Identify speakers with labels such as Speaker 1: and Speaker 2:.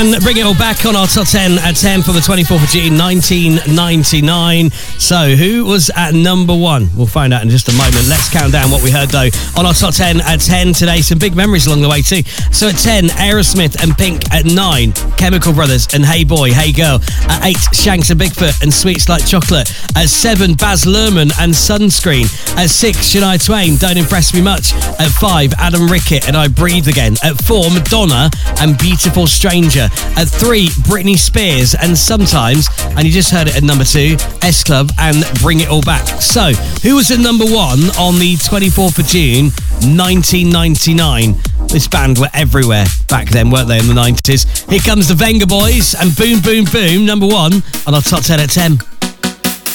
Speaker 1: And bring it all back on our top 10 at 10 for the 24th of June 1999. So who was at number one? We'll find out in just a moment. Let's count down what we heard though on our top 10 at 10 today. Some big memories along the way too. So at 10, Aerosmith and Pink. At 9, Chemical Brothers and Hey Boy, Hey Girl. At 8, Shanks and Bigfoot and Sweets Like Chocolate. At 7, Baz Luhrmann and Sunscreen. At 6, Shania Twain, Don't Impress Me Much. At 5, Adam Rickett and I Breathe Again. At 4, Madonna and Beautiful Stranger. At 3, Britney Spears and Sometimes, and you just heard it at number 2, S Club and Bring It All Back. So, who was at number 1 on the 24th of June 1999? This band were everywhere back then, weren't they, in the 90s? Here comes the Venga Boys and Boom Boom Boom, number 1 on our top 10 at 10.